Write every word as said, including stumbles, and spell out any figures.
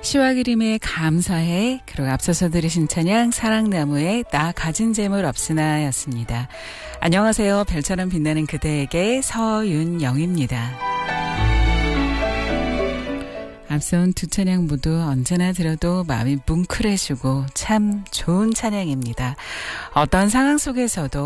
시와 그림에 감사해. 그리고 앞서서 들으신 찬양 사랑나무의 나 가진 재물 없으나 였습니다. 안녕하세요. 별처럼 빛나는 그대에게 서윤영입니다. 앞선 두 찬양 모두 언제나 들어도 마음이 뭉클해지고 참 좋은 찬양입니다. 어떤 상황 속에서도